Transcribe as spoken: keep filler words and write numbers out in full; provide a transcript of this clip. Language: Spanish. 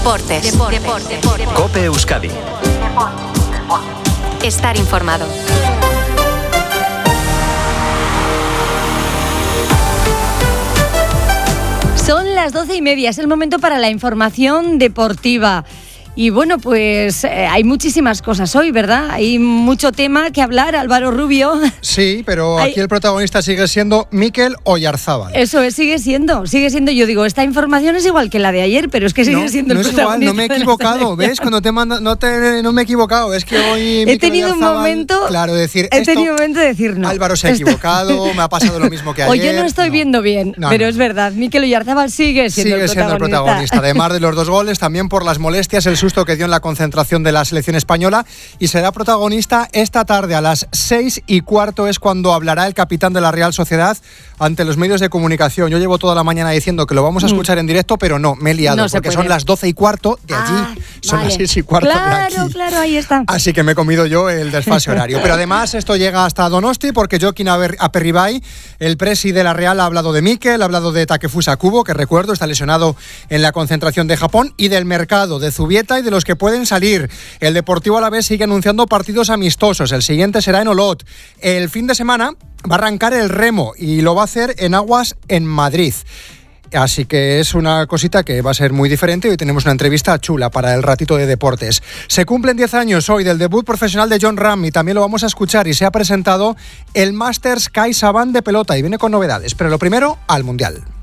Deportes. Deportes. Deportes. Deportes. COPE Euskadi. Estar informado. Son las doce y media, es el momento para la información deportiva. Y bueno, pues eh, hay muchísimas cosas hoy, ¿verdad? Hay mucho tema que hablar, Álvaro Rubio. Sí, pero hay... aquí el protagonista sigue siendo Mikel Oyarzábal. Eso es, sigue siendo, sigue siendo. Yo digo, esta información es igual que la de ayer, pero es que sigue no, siendo no el es protagonista. Igual, no me he equivocado, ¿ves? Cuando te mando, no, te, no me he equivocado, es que hoy He tenido un momento, claro, decir he esto, tenido un momento de decir no. Álvaro se ha esto... equivocado, me ha pasado lo mismo que ayer. Oye, no estoy no. viendo bien, no, pero no. es verdad, Mikel Oyarzábal sigue siendo, sigue el, siendo protagonista. el protagonista. Además de los dos goles, también por las molestias, el susto que dio en la concentración de la selección española, y será protagonista esta tarde a las seis y cuarto es cuando hablará el capitán de la Real Sociedad ante los medios de comunicación. Yo llevo toda la mañana diciendo que lo vamos a escuchar en directo, pero no, me he liado, no porque son las doce y cuarto de allí, ah, son vale. las seis y cuarto claro, de aquí. Claro, claro, ahí está. Así que me he comido yo el desfase horario. Pero además esto llega hasta Donosti, porque Joaquín Aperribay, el presi de la Real, ha hablado de Mikel, ha hablado de Takefusa Kubo, que recuerdo está lesionado en la concentración de Japón, y del mercado, de Zubieta y de los que pueden salir. El Deportivo Alavés sigue anunciando partidos amistosos. El siguiente será en Olot. El fin de semana va a arrancar el remo y lo va a hacer en aguas en Madrid. Así que es una cosita que va a ser muy diferente. Hoy tenemos una entrevista chula para el ratito de deportes. Se cumplen diez años hoy del debut profesional de Jon Rahm y también lo vamos a escuchar, y se ha presentado el Masters CaixaBank de pelota y viene con novedades. Pero lo primero, al Mundial.